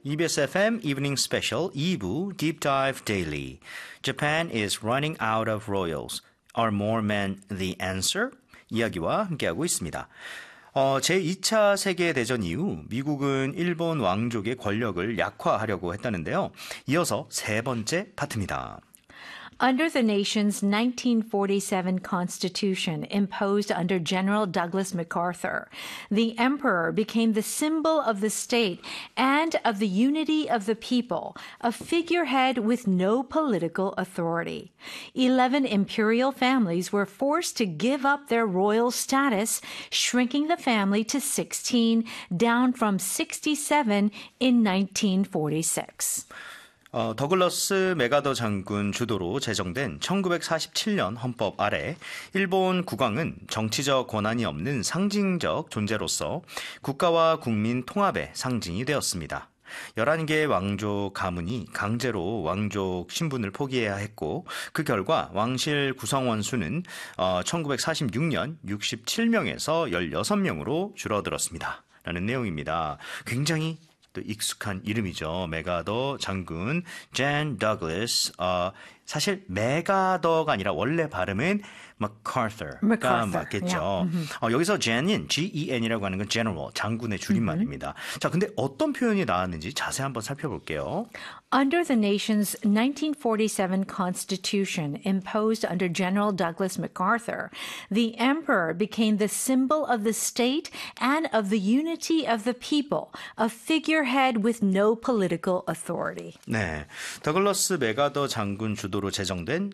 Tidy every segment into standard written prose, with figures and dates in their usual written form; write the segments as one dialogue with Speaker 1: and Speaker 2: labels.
Speaker 1: EBS FM Evening Special 2부 Deep Dive Daily. Japan is running out of royals. Are more men the answer? 이야기와 함께하고 있습니다. 제2차 세계대전 이후 미국은 일본 왕족의 권력을 약화하려고 했다는데요. 이어서 세 번째 파트입니다.
Speaker 2: Under the nation's 1947 Constitution imposed under General Douglas MacArthur, the emperor became the symbol of the state and of the unity of the people, a figurehead with no political authority. 11 imperial families were forced to give up their royal status, shrinking the family to 16, down from 67 in 1946.
Speaker 1: 더글러스 메가더 장군 주도로 제정된 1947년 헌법 아래 일본 국왕은 정치적 권한이 없는 상징적 존재로서 국가와 국민 통합의 상징이 되었습니다. 11개의 왕족 가문이 강제로 왕족 신분을 포기해야 했고 그 결과 왕실 구성원 수는 1946년 67명에서 16명으로 줄어들었습니다. 라는 내용입니다. 굉장히 또 익숙한 이름이죠. 메가더 장군 젠 더글래스. 사실 메가더가 아니라 원래 발음은 MacArthur가 맞겠죠. 여기서 Gen은 Gen이라고 하는 건 General, 장군의 줄임말입니다. 자, 근데 어떤 표현이 나왔는지 자세히 한번 살펴볼게요.
Speaker 2: Under the nation's 1947 Constitution imposed under General Douglas MacArthur, the emperor became the symbol of the state and of the unity of the people, a figurehead with no political authority.
Speaker 1: 네, 더글러스 메가더 장군 주도로 제정된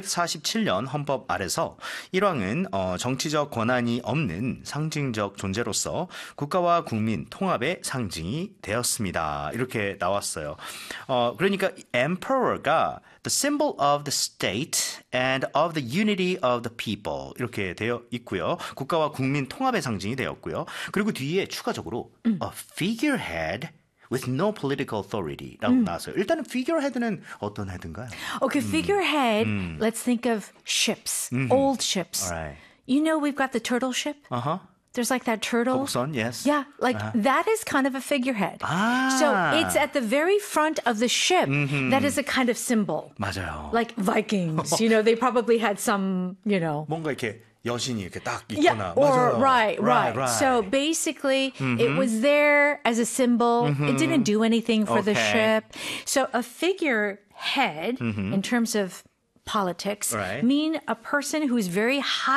Speaker 1: 1947년 헌법 아래서 일왕은 정치적 권한이 없는 상징적 존재로서 국가와 국민 통합의 상징이 되었습니다. 이렇게 나왔어요. 그러니까 emperor가 the symbol of the state and of the unity of the people 이렇게 되어 있고요. 국가와 국민 통합의 상징이 되었고요. 그리고 뒤에 추가적으로 a figurehead with no political authority라고 나왔어요. 일단은 figurehead는 어떤 헤드인가요?
Speaker 2: Okay, figurehead, let's think of ships, old ships.
Speaker 1: All right.
Speaker 2: You know we've got the turtle ship?
Speaker 1: Uh-huh.
Speaker 2: There's like that turtle.
Speaker 1: 곡선, yes.
Speaker 2: Yeah, like that is kind of a figurehead. So it's at the very front of the ship that is a kind of symbol.
Speaker 1: 맞아요.
Speaker 2: Like Vikings, you know, they probably had some, you know.
Speaker 1: 뭔가 이렇게 여신이 이렇게 딱
Speaker 2: Yeah,
Speaker 1: 있거나.
Speaker 2: or
Speaker 1: 맞아요.
Speaker 2: right. So basically, it was there as a symbol. It didn't do anything for the ship. So a figurehead, in terms of politics, mean a person who is very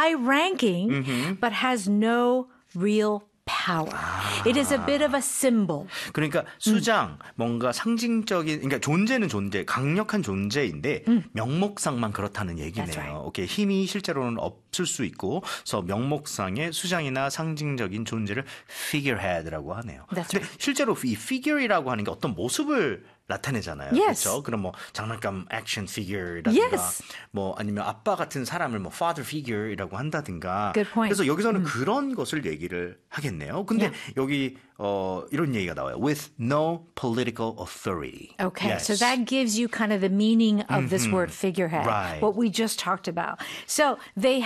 Speaker 2: high-ranking but has no real power. It is a bit of a symbol.
Speaker 1: 그러니까 수장, 뭔가 상징적인, 그러니까 존재는 존재, 강력한 존재인데 명목상만 그렇다는 얘기네요.
Speaker 2: right.
Speaker 1: 오케이, 힘이 실제로는 없을 수 있고, 그래서 명목상의 수장이나 상징적인 존재를 figurehead라고 하네요.
Speaker 2: That's
Speaker 1: 근데
Speaker 2: right.
Speaker 1: 실제로 이 figure이라고 하는 게 어떤 모습을 나타내잖아요.
Speaker 2: Yes.
Speaker 1: 그렇죠? 그럼 뭐 장난감 액션 피규어라든가
Speaker 2: Yes.
Speaker 1: 뭐 아니면 아빠 같은 사람을 뭐 father figure이라고 한다든가.
Speaker 2: Good point.
Speaker 1: 그래서 여기서는 그런 것을 얘기를 하겠네요. 근데 여기 이런 얘기가 나와요. With no political authority.
Speaker 2: Okay,
Speaker 1: Yes.
Speaker 2: so that gives you kind of the meaning of this word figurehead,
Speaker 1: Right.
Speaker 2: what we just talked about. So they're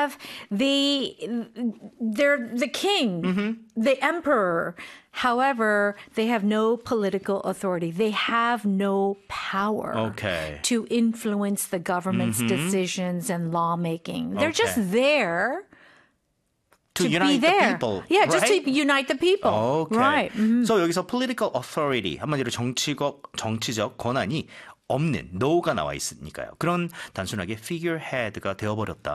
Speaker 2: the king, the emperor. However, they have no political authority. They have no power
Speaker 1: Okay.
Speaker 2: to influence the government's decisions and lawmaking. They're just
Speaker 1: Okay.
Speaker 2: there
Speaker 1: To
Speaker 2: be
Speaker 1: unite the
Speaker 2: there.
Speaker 1: people.
Speaker 2: Yeah, just
Speaker 1: right?
Speaker 2: to unite the people.
Speaker 1: Okay.
Speaker 2: Right.
Speaker 1: So 여기서 political authority 한마디로 정치적 권한이 없는 no가 나와 있으니까요. 그런 단순하게 figurehead가 되어버렸다.